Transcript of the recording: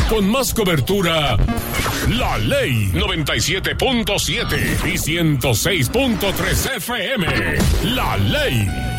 con más cobertura, La Ley 97.7 y 106.3 FM. La Ley.